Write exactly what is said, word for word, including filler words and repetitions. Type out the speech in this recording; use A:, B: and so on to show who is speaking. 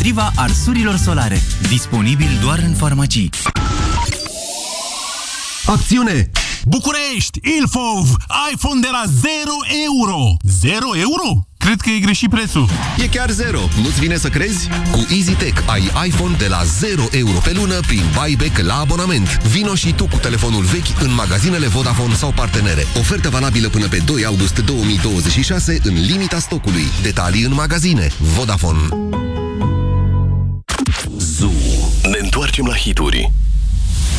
A: împotriva arsurilor solare. Disponibil doar în farmacii.
B: Acțiune!
C: București, Ilfov, iPhone de la zero euro. zero euro? Cred că e greșit prețul.
B: E chiar zero, nu-ți vine să crezi? Cu EasyTech ai iPhone de la zero euro pe lună prin buyback la abonament. Vino și tu cu telefonul vechi în magazinele Vodafone sau partenere. Ofertă valabilă până pe doi august două mii douăzeci și șase în limita stocului. Detalii în magazine. Vodafone.
D: Zoo. Ne întoarcem la hituri.